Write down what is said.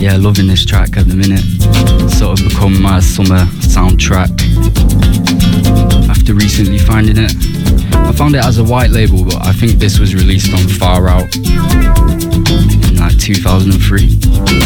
Yeah, loving this track at the minute. Sort of become my summer soundtrack after recently finding it. I found it as a white label, but I think this was released on Far Out in like 2003.